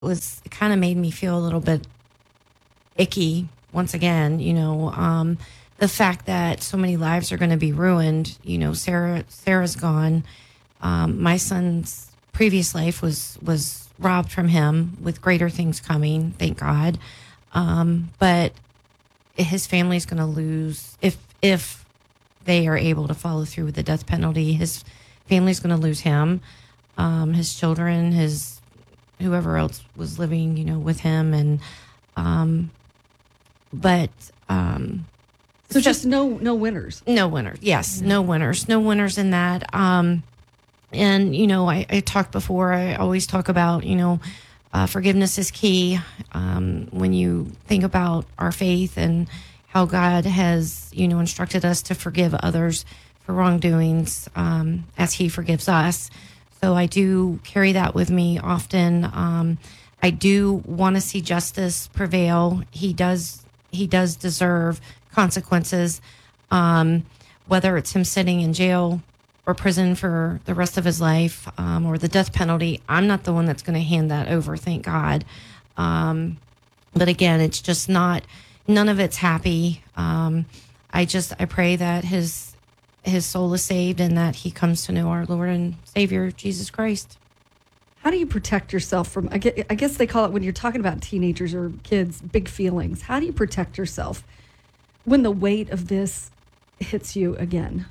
was it kind of made me feel a little bit icky once again. The fact that so many lives are going to be ruined. Sarah's gone. My son's previous life was robbed from him with greater things coming, thank God. But his family's going to lose if they are able to follow through with the death penalty. His family's going to lose him, his children, his whoever else was living, with him, and but so just no winners. No winners. Yes, no winners. No winners in that. And I talked before. I always talk about forgiveness is key. When you think about our faith and how God has instructed us to forgive others for wrongdoings, as He forgives us. So I do carry that with me often. I do want to see justice prevail. He does deserve consequences, whether it's him sitting in jail or prison for the rest of his life, or the death penalty. I'm not the one that's going to hand that over, thank God. But again, it's just none of it's happy. I pray that his soul is saved and that he comes to know our Lord and Savior, Jesus Christ. How do you protect yourself from, I guess they call it, when you're talking about teenagers or kids, big feelings. How do you protect yourself when the weight of this hits you again?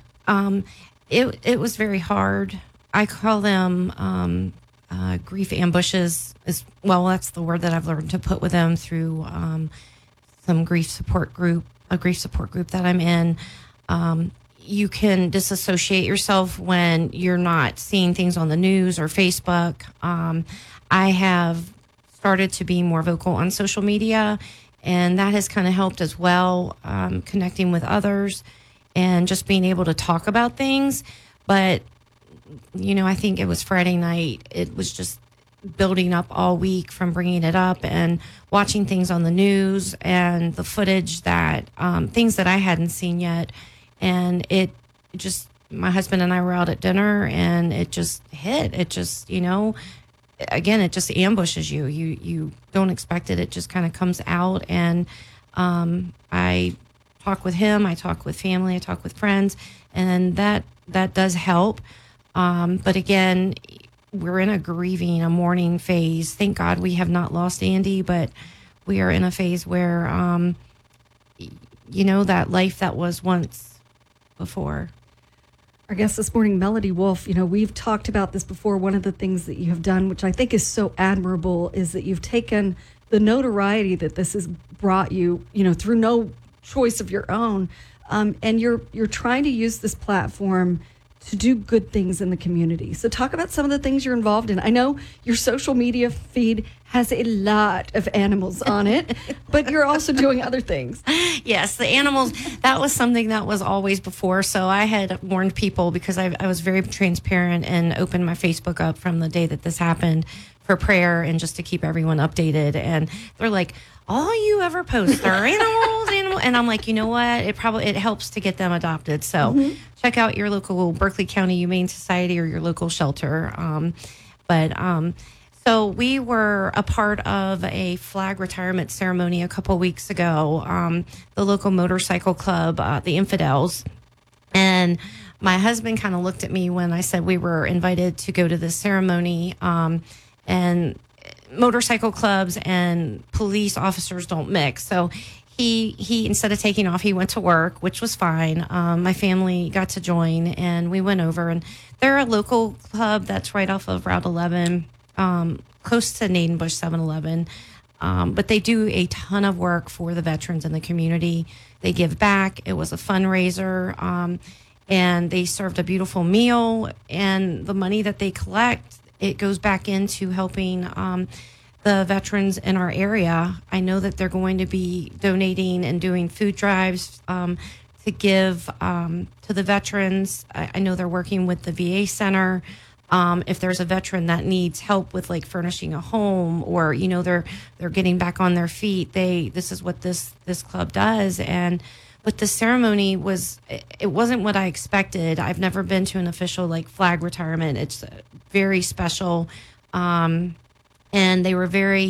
It was very hard. I call them grief ambushes. That's the word that I've learned to put with them through some grief support group that I'm in. You can disassociate yourself when you're not seeing things on the news or Facebook. I have started to be more vocal on social media, and that has kind of helped as well, connecting with others and just being able to talk about things. But, I think it was Friday night. It was just building up all week from bringing it up and watching things on the news and the footage that things that I hadn't seen yet. And it just, my husband and I were out at dinner and it just hit. It just, again, it just ambushes you. You don't expect it. It just kind of comes out. And I talk with him. I talk with family. I talk with friends. And that does help. But again, we're in a mourning phase. Thank God we have not lost Andy, but we are in a phase where, that life that was once before. Our guest this morning, Melody Wolf, we've talked about this before. One of the things that you have done, which I think is so admirable, is that you've taken the notoriety that this has brought you, through no choice of your own. And you're trying to use this platform to do good things in the community. So talk about some of the things you're involved in. I know your social media feed has a lot of animals on it, but you're also doing other things. Yes, the animals, that was something that was always before. So I had warned people because I was very transparent and opened my Facebook up from the day that this happened for prayer and just to keep everyone updated. And they're like, all you ever post are animals. And I'm like, you know what? It helps to get them adopted. So check out your local Berkeley County Humane Society or your local shelter. So we were a part of a flag retirement ceremony a couple weeks ago. The local motorcycle club, the Infidels. And my husband kind of looked at me when I said we were invited to go to this ceremony. And motorcycle clubs and police officers don't mix. So he instead of taking off, he went to work, which was fine. My family got to join and we went over, and they're a local club that's right off of Route 11, close to Nadenbush 7-Eleven. But they do a ton of work for the veterans in the community. They give back. It was a fundraiser, and they served a beautiful meal, and the money that they collect, it goes back into helping the veterans in our area. I know that they're going to be donating and doing food drives to give to the veterans. I know they're working with the VA center. If there's a veteran that needs help with like furnishing a home, or they're getting back on their feet, this is what this club does. But the ceremony it wasn't what I expected. I've never been to an official like flag retirement. It's very special. and they were very